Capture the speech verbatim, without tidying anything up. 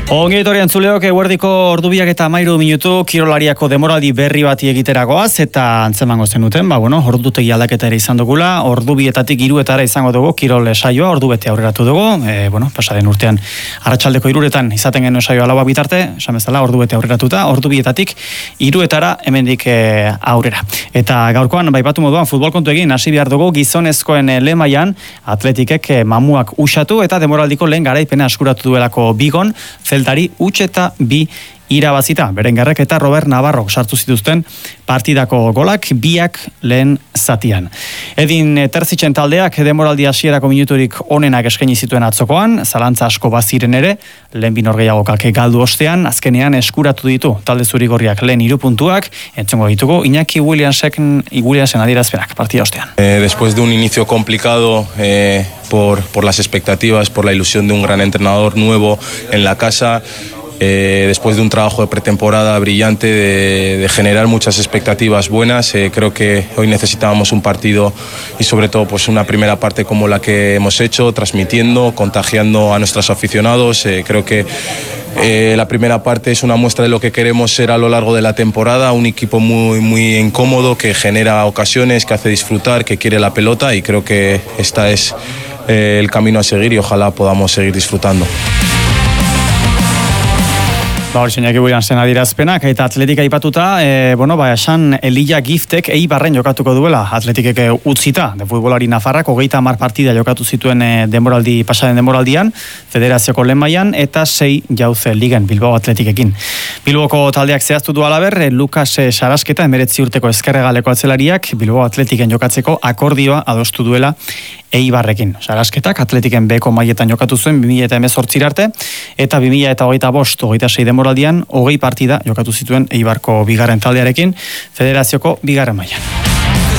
Ongi etorri entzuleok, eguerdiko ordubiak eta hamairu minutu kirolariako demoraldi berri bati egiteragoaz eta antzemango zenuten, ba bueno, ordutegi aldaketa ere izan dugula, ordubietatik hiruetara izango dugu kirol saioa, ordu bete aurreratu dugu, e, bueno, pasaren urtean arratsaldeko hiruretan izaten genuen saioa laua bitarte, esan bezala ordu bete aurreratuta, ordubietatik hiruetara hemendik e, aurrera. Eta gaurkoan baipatu moduan futbol kontu egin hasi behar dugu gizonezkoen lemaian atletikek e, mamuak usatu eta demoraldiko lehen garaipena eskuratu duelako Bigon, Zeltari huts eta bi irabazita. Berengarrek eta Robert Navarrok sartu zituzten partidako golak biak lehen zatian. Edin Terzitzen taldeak demoraldi hasierako minuturik onenak eskaini zituen atzokoan, zalantza asko baziren ere, lehen binorgeiagokak galdu ostean, azkenean eskuratu ditu talde zurigorriak lehen hiru puntuak, entzongo ditugu Iñaki Williamsen, Williamsen adierazpenak partida ostean. Eh, después de un inicio complicado eh, por, por las expectativas, por la ilusión de un gran entrenador nuevo en la casa, Eh, después de un trabajo de pretemporada brillante, de, de generar muchas expectativas buenas, eh, creo que hoy necesitábamos un partido y sobre todo pues una primera parte como la que hemos hecho, transmitiendo, contagiando a nuestros aficionados. Eh, creo que eh, la primera parte es una muestra de lo que queremos ser a lo largo de la temporada, un equipo muy, muy incómodo que genera ocasiones, que hace disfrutar, que quiere la pelota y creo que este es eh, el camino a seguir y ojalá podamos seguir disfrutando. Ba, hori Iñaki Williamsen adierazpenak eta atletika aipatuta, e, bueno, ba, esan Elia Giftek Eibarren jokatuko duela, atletikek utzita, de futbolari nafarrak, hogeita hamar partida jokatu zituen e, demoraldi, pasaren demoraldian, federazioko lehen mailan, eta sei jauze ligen Bilbao Atletikekin. Bilboko taldeak zehaztu du alaber, e, Lukas Sarasketa, emeretzi urteko ezkerregaleko atzelariak, Bilbao Atletiken jokatzeko akordioa adostu duela Eibarrekin. Sarasketak Atletiken beko mailetan jokatu zuen bi mila hemezortzi arte eta bi mila hogeita bost hogeita sei demoraldian hogei partida jokatu zituen Eibarko bigarren taldearekin, federazioko bigarren mailan.